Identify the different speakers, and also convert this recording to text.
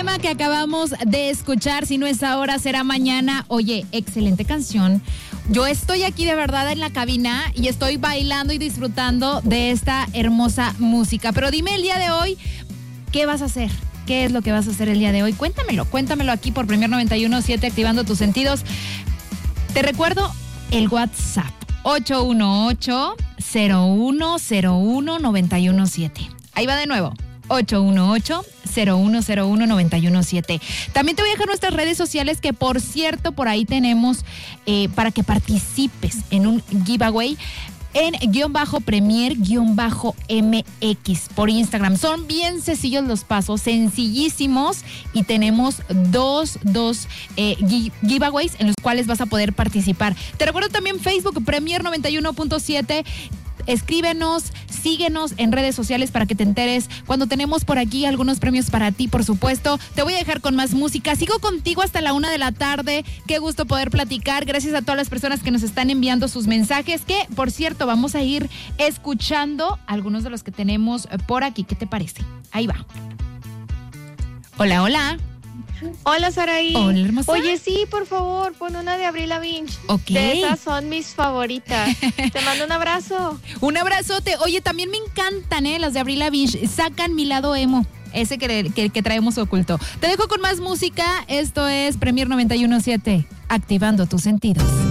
Speaker 1: tema que acabamos de escuchar, si no es ahora, será mañana. Oye, excelente canción. Yo estoy aquí de verdad en la cabina y estoy bailando y disfrutando de esta hermosa música. Pero dime el día de hoy, ¿qué vas a hacer? ¿Qué es lo que vas a hacer el día de hoy? Cuéntamelo aquí por Premier 91.7, activando tus sentidos. Te recuerdo el WhatsApp, 818-0101-917. Ahí va de nuevo. 818-0101-917. También te voy a dejar nuestras redes sociales, que por cierto, por ahí tenemos para que participes en un giveaway en _Premier_MX por Instagram. Son bien sencillos los pasos, sencillísimos, y tenemos dos giveaways en los cuales vas a poder participar. Te recuerdo también Facebook, Premier 91.7. Escríbenos, síguenos en redes sociales para que te enteres cuando tenemos por aquí algunos premios para ti, por supuesto. Te voy a dejar con más música. Sigo contigo hasta la 1 de la tarde. Qué gusto poder platicar. Gracias a todas las personas que nos están enviando sus mensajes, que, por cierto, vamos a ir escuchando algunos de los que tenemos por aquí. ¿Qué te parece? Ahí va. Hola, hola.
Speaker 2: Hola, Saraí.
Speaker 1: Hola, hermosa.
Speaker 2: Oye, sí, por favor, pon una de Avril Lavigne.
Speaker 1: Ok.
Speaker 2: De esas son mis favoritas. Te mando un abrazo.
Speaker 1: Un abrazote. Oye, también me encantan, las de Avril Lavigne. Sacan mi lado emo, ese que traemos oculto. Te dejo con más música. Esto es Premier 91.7, activando tus sentidos.